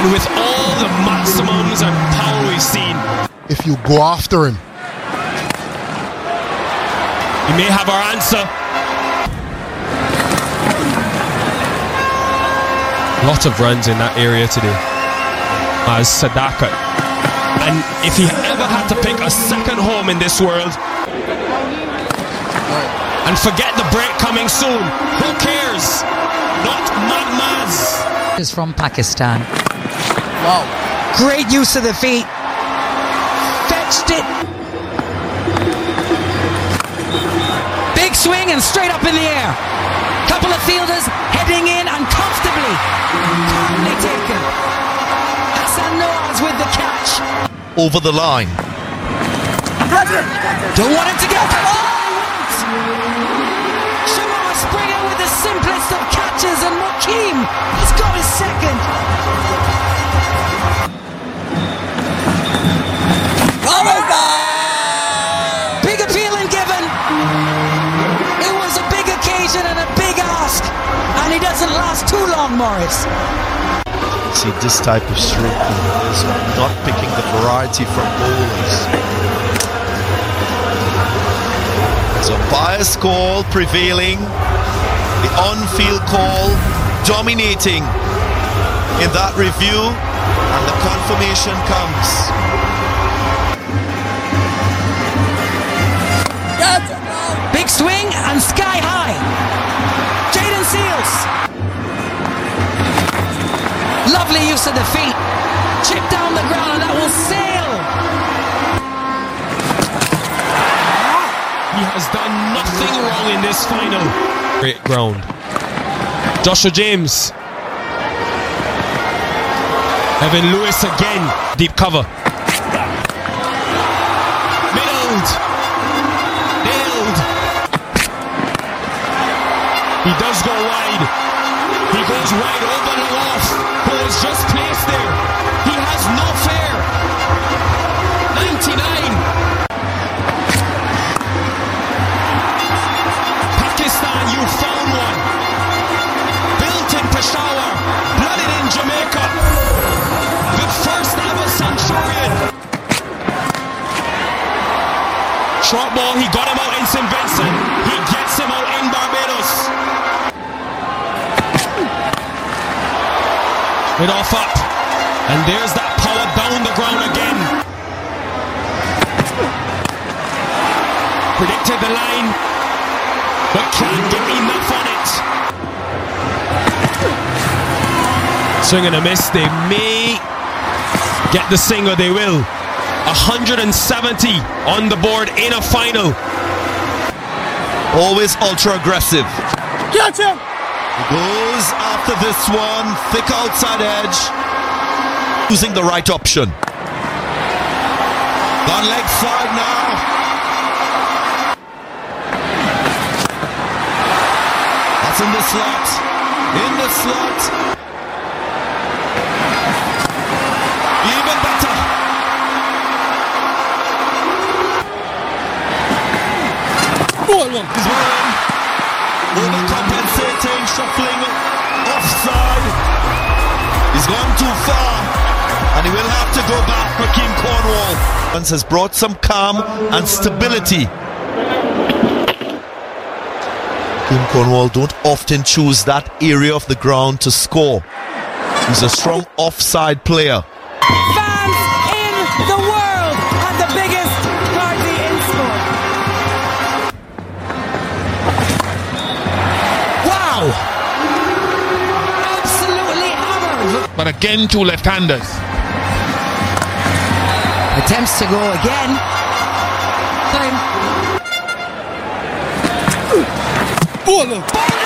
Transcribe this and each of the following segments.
And with all the maximums and power we've seen, if you go after him, he may have our answer. Lot of runs in that area today as Sadakat. And if he ever had to pick a second home in this world and forget the break coming soon, who cares? Not Maz. Is from Pakistan. wow, Great use of the feet. Fetched it. Big swing and straight up in the air. Couple of fielders heading in uncomfortably. Calmly taken. Hassan Nawaz with the catch. Over the line. Don't want him to go. Shamar Springer with the simplest of catches, and Mokeem has got his second. Big appealing given. It was a big occasion and a big ask, and he doesn't last too long, Morris. See, this type of stroke is not picking the variety from bowlers. So bias call prevailing, the on-field call dominating in that review, and the confirmation comes. Big swing and sky high. Jaden Seals. Lovely use of the feet. Chip down the ground and that will sail. He has done nothing wrong in this final. Great ground. Joshua James. Evan Lewis again. Deep cover. Middled. Nailed. He does go wide. He goes wide over the off. Who was just placed there. He has no fear. 99. Pakistan, you found one. Built in Peshawar, blooded in Jamaica. The first ever Centurion. Short ball, he got him out in St. Vincent. He gets him out in Barbados. It off up. And there's that power down the ground again. Predicted the line, but can't get enough on it. Swing and a miss. They may get the single, they will. 170 on the board in a final. Always ultra aggressive. catch him. He goes after this one, thick outside edge, using the right option. Gone leg side now. That's in the slot. In the slot. Even better. He's won. Overcompensating, shuffling offside. He's gone too far, and he will have to go back. Hakeem Cornwall has brought some calm and stability. Hakeem Cornwall don't often choose that area of the ground to score. He's a strong offside player. Fans in the world have the biggest party in sport. Wow! Absolutely hammered. But again, two left-handers. Attempts to go again. Time. Bowler.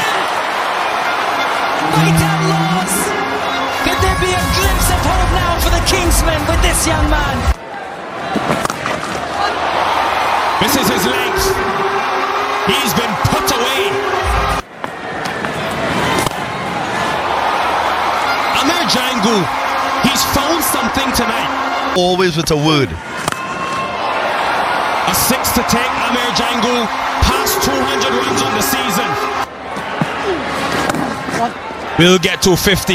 Vital loss. Could there be a glimpse of hope now for the Kingsmen with this young man? Misses his legs. He's been put away. Amir Jangu, he's found something tonight. Always with a word. A 6 to take Amir Jangu past 200 runs on the season. We'll get to 50.